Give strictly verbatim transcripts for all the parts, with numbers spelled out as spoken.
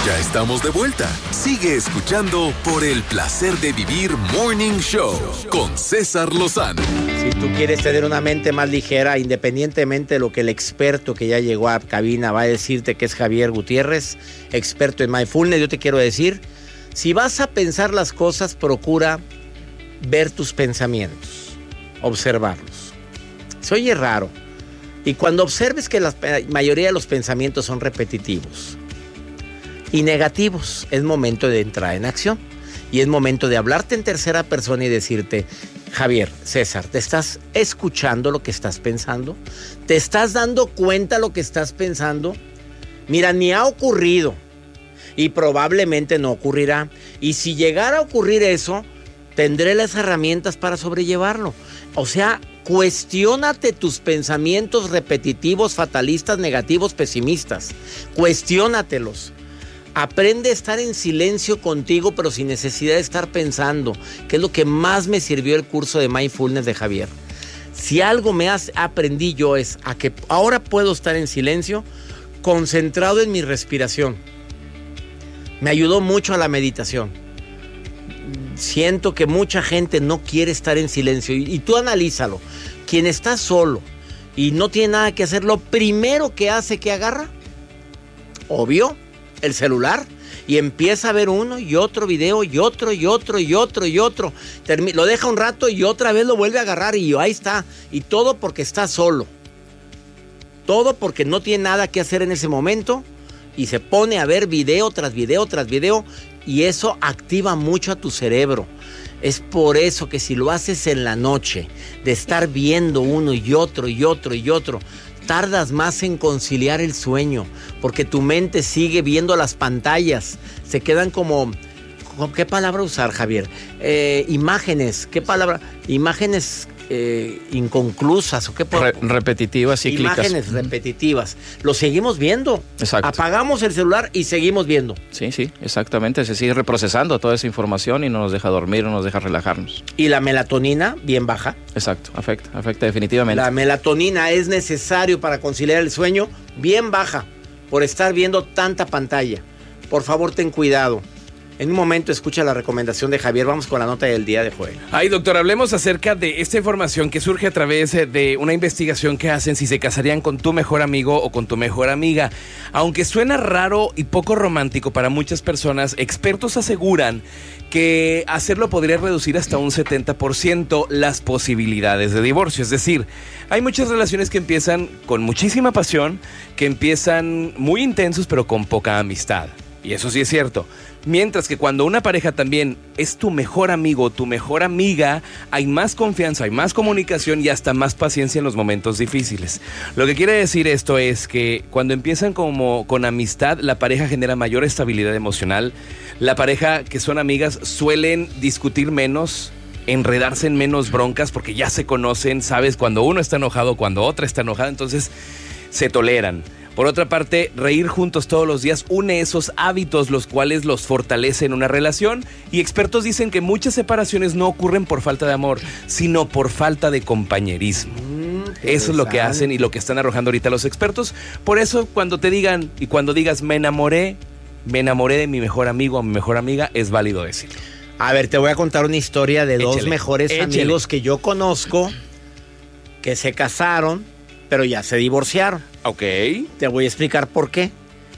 Ya estamos de vuelta. Sigue escuchando por el placer de vivir Morning Show con César Lozano. Si tú quieres tener una mente más ligera, independientemente de lo que el experto que ya llegó a cabina va a decirte, que es Javier Gutiérrez, experto en mindfulness, yo te quiero decir, si vas a pensar las cosas, procura ver tus pensamientos, observarlos. Se oye raro. Y cuando observes que la mayoría de los pensamientos son repetitivos y negativos, es momento de entrar en acción. Y es momento de hablarte en tercera persona y decirte, Javier, César, ¿te estás escuchando lo que estás pensando? ¿Te estás dando cuenta lo que estás pensando? Mira, ni ha ocurrido y probablemente no ocurrirá. Y si llegara a ocurrir eso, tendré las herramientas para sobrellevarlo. O sea, cuestiónate tus pensamientos repetitivos, fatalistas, negativos, pesimistas. Cuestiónatelos. Aprende a estar en silencio contigo, pero sin necesidad de estar pensando, que es lo que más me sirvió el curso de Mindfulness de Javier. Si algo me has, aprendí yo es a que ahora puedo estar en silencio, concentrado en mi respiración. Me ayudó mucho a la meditación. Siento que mucha gente no quiere estar en silencio. Y, y tú analízalo. Quien está solo y no tiene nada que hacer, lo primero que hace, que agarra, obvio, el celular, y empieza a ver uno y otro video y otro y otro y otro y otro. Termi- lo deja un rato y otra vez lo vuelve a agarrar y ahí está. Y todo porque está solo. Todo porque no tiene nada que hacer en ese momento y se pone a ver video tras video tras video, y eso activa mucho a tu cerebro. Es por eso que si lo haces en la noche, de estar viendo uno y otro y otro y otro, tardas más en conciliar el sueño, porque tu mente sigue viendo las pantallas. Se quedan como... ¿Qué palabra usar, Javier? Eh, imágenes. ¿Qué palabra? Imágenes eh, inconclusas. ¿O qué Re- repetitivas, cíclicas. Imágenes repetitivas. Lo seguimos viendo. Exacto. Apagamos el celular y seguimos viendo. Sí, sí, exactamente. Se sigue reprocesando toda esa información y no nos deja dormir, no nos deja relajarnos. Y la melatonina, bien baja. Exacto, afecta, afecta definitivamente. La melatonina es necesario para conciliar el sueño, bien baja, por estar viendo tanta pantalla. Por favor, ten cuidado. En un momento escucha la recomendación de Javier. Vamos con la nota del día de Joel. Ay, doctor, hablemos acerca de esta información que surge a través de una investigación que hacen si se casarían con tu mejor amigo o con tu mejor amiga. Aunque suena raro y poco romántico para muchas personas, expertos aseguran que hacerlo podría reducir hasta un setenta por ciento las posibilidades de divorcio. Es decir, hay muchas relaciones que empiezan con muchísima pasión, que empiezan muy intensos pero con poca amistad. Y eso sí es cierto. Mientras que cuando una pareja también es tu mejor amigo, tu mejor amiga, hay más confianza, hay más comunicación y hasta más paciencia en los momentos difíciles. Lo que quiere decir esto es que cuando empiezan como con amistad, la pareja genera mayor estabilidad emocional. La pareja que son amigas suelen discutir menos, enredarse en menos broncas porque ya se conocen, sabes cuando uno está enojado, cuando otra está enojada, entonces se toleran. Por otra parte, reír juntos todos los días une esos hábitos los cuales los fortalecen una relación, y expertos dicen que muchas separaciones no ocurren por falta de amor, sino por falta de compañerismo. Mm, eso es lo que hacen y lo que están arrojando ahorita los expertos. Por eso cuando te digan y cuando digas me enamoré, me enamoré de mi mejor amigo o mi mejor amiga, es válido decirlo. A ver, te voy a contar una historia de dos Échale, mejores échale. amigos que yo conozco, que se casaron, pero ya se divorciaron. Ok. Te voy a explicar por qué.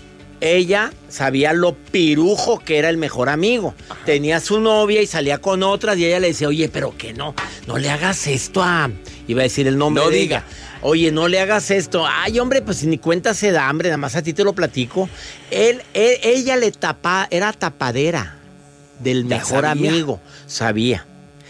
Ella sabía lo pirujo que era el mejor amigo. Ajá. Tenía su novia y salía con otras y ella le decía, oye, pero que no, no le hagas esto a... Iba a decir el nombre no de diga. ella. Oye, no le hagas esto. Ay, hombre, pues ni cuenta se da hambre, nada más a ti te lo platico. Él, él, ella le tapa, era tapadera del Ya mejor sabía. amigo. Sabía.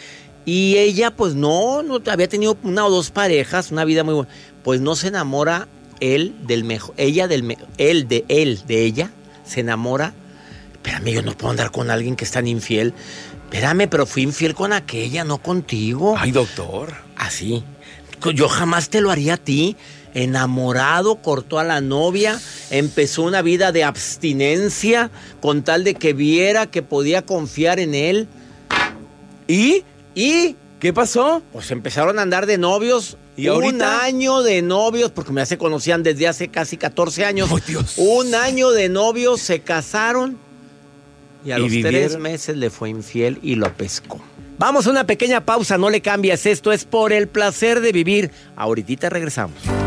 Y ella, pues no, no había tenido una o dos parejas, una vida muy buena. Pues no se enamora él del mejor, ella del mejor, él de él, de ella, se enamora. Espérame, yo no puedo andar con alguien que es tan infiel. Espérame, pero fui infiel con aquella, no contigo. Ay, doctor. Así. Yo jamás te lo haría a ti. Enamorado, cortó a la novia, empezó una vida de abstinencia con tal de que viera que podía confiar en él. ¿Y? Y ¿Qué pasó? Pues empezaron a andar de novios. ¿Y un ahorita? año de novios, porque me se conocían desde hace casi catorce años. ¡Oh, Dios! Un año de novios, se casaron y a ¿Y los vivieron? tres meses le fue infiel y lo pescó. Vamos a una pequeña pausa, no le cambies. Esto es Por el Placer de Vivir. Ahorita regresamos.